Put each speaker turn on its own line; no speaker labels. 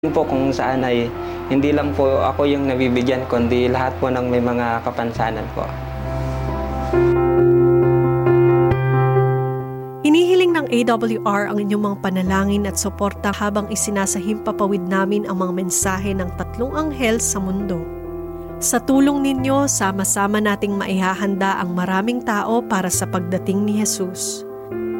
po kung saan ay hindi lang po ako yung nabibigyan kundi lahat po ng may mga kapansanan po.
Hinihiling ng AWR ang inyong mga panalangin at suporta habang isinasahimpapawid namin ang mga mensahe ng tatlong anghel sa mundo. Sa tulong ninyo, sama-sama nating maihahanda ang maraming tao para sa pagdating ni Jesus.